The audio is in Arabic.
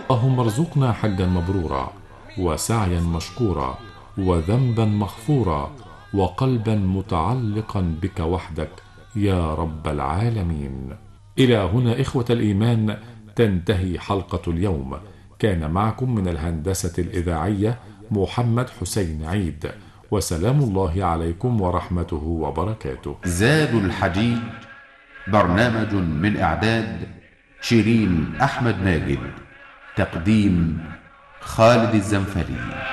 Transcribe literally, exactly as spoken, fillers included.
اللهم ارزقنا حجا مبرورا وسعيا مشكورا وذنبا مغفورا وقلبا متعلقا بك وحدك يا رب العالمين. إلى هنا إخوة الإيمان تنتهي حلقة اليوم. كان معكم من الهندسة الإذاعية محمد حسين عيد، وسلام الله عليكم ورحمته وبركاته. زاد الحجيج برنامج من إعداد شيرين أحمد ماجد، تقديم خالد الزنفلي.